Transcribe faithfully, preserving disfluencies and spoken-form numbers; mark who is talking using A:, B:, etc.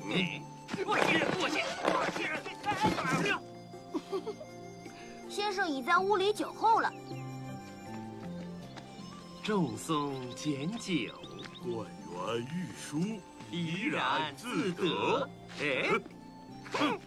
A: 你，我信，我信，我信！哎，干嘛？
B: 先生已在屋里酒后了。
A: 众松捡酒，
C: 官员御书，
A: 怡然自得。哎。